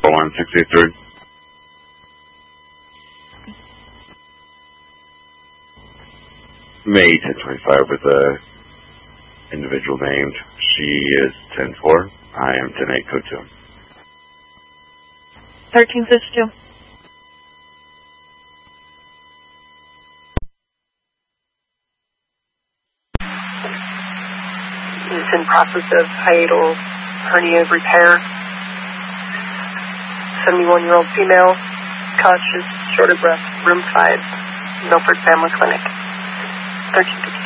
41683. May 1025 with a individual named. She is 10-4. I am 10-8 code 2. 1352. Is in process of hiatal hernia repair. 71-year-old female, conscious, short of breath, room 5, Milford Family Clinic. 1352.